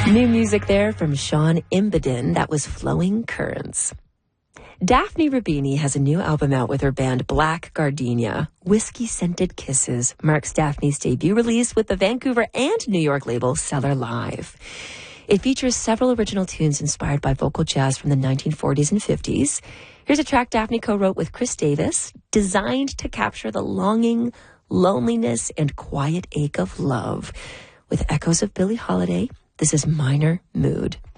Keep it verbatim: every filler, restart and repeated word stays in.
New music there from Sean Imbeden. That was Flowing Currents. Daphne Rabini has a new album out with her band Black Gardenia. Whiskey Scented Kisses marks Daphne's debut release with the Vancouver and New York label Cellar Live. It features several original tunes inspired by vocal jazz from the nineteen forties and fifties. Here's a track Daphne co-wrote with Chris Davis, designed to capture the longing, loneliness, and quiet ache of love. With echoes of Billie Holiday, this is Minor Mood.